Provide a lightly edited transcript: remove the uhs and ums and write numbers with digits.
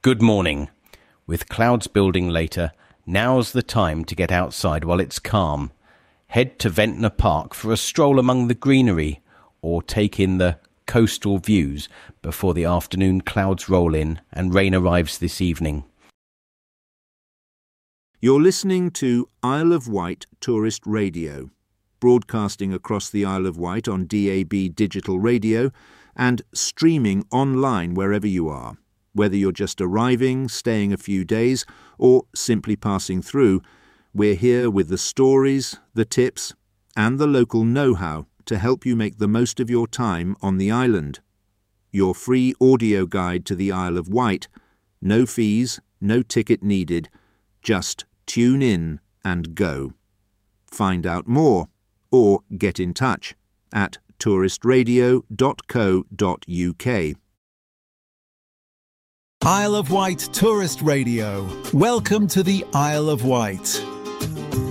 Good morning. With clouds building later, now's the time to get outside while it's calm. Head to Ventnor Park for a stroll among the greenery, or take in the coastal views before the afternoon clouds roll in and rain arrives this evening. You're listening to Isle of Wight Tourist Radio, broadcasting across the Isle of Wight on DAB digital radio and streaming online wherever you are. Whether you're just arriving, staying a few days, or simply passing through, we're here with the stories, the tips, and the local know-how to help you make the most of your time on the island. Your free audio guide to the Isle of Wight, no fees, no ticket needed, just tune in and go. Find out more or get in touch at touristradio.co.uk. Isle of Wight Tourist Radio. Welcome to the Isle of Wight.